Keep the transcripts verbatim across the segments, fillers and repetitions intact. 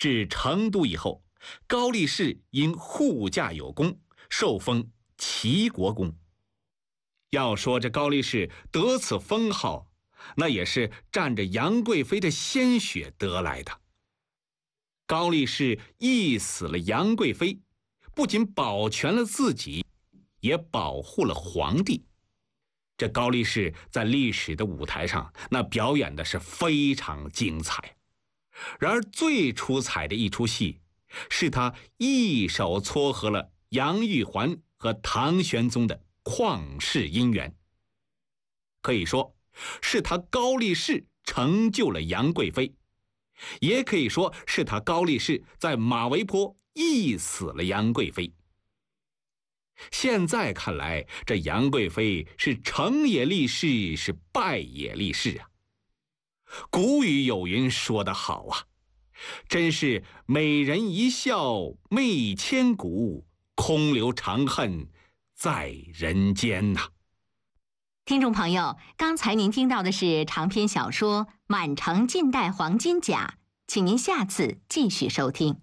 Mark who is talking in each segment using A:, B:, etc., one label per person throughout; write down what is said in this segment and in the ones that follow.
A: 至成都以后，高力士因护驾有功，受封齐国公。要说这高力士得此封号，那也是沾着杨贵妃的鲜血得来的。高力士缢死了杨贵妃，不仅保全了自己，也保护了皇帝。这高力士在历史的舞台上，那表演的是非常精彩。然而最出彩的一出戏，是他一手撮合了杨玉环和唐玄宗的旷世姻缘。可以说，是他高力士成就了杨贵妃，也可以说是他高力士在马嵬坡缢死了杨贵妃。现在看来，这杨贵妃是成也立世，是败也立世啊。古语有云说得好啊，真是美人一笑媚千古，空留长恨在人间呐、啊。
B: 听众朋友，刚才您听到的是长篇小说《满城尽带黄金甲》，请您下次继续收听。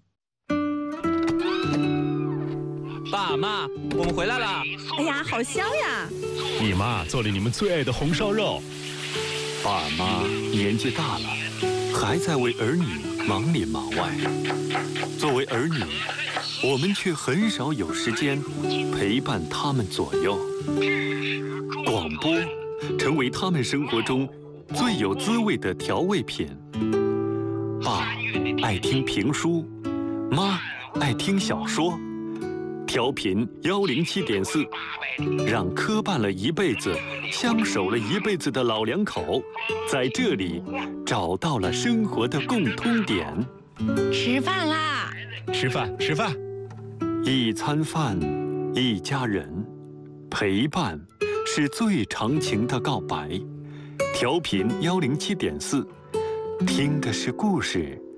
C: 爸妈，我们回来了！
D: 哎呀，好香呀！
E: 你妈做了你们最爱的红烧肉。
F: 爸妈年纪大了，还在为儿女忙里忙外。作为儿女，我们却很少有时间陪伴他们左右。广播成为他们生活中最有滋味的调味品。爸爱听评书，妈爱听小说。调频幺零七点四，让磕绊了一辈子、相守了一辈子的老两口，在这里找到了生活的共通点。
D: 吃饭啦！
E: 吃饭，吃饭。
F: 一餐饭，一家人，陪伴是最长情的告白。调频幺零七点四，听的是故事，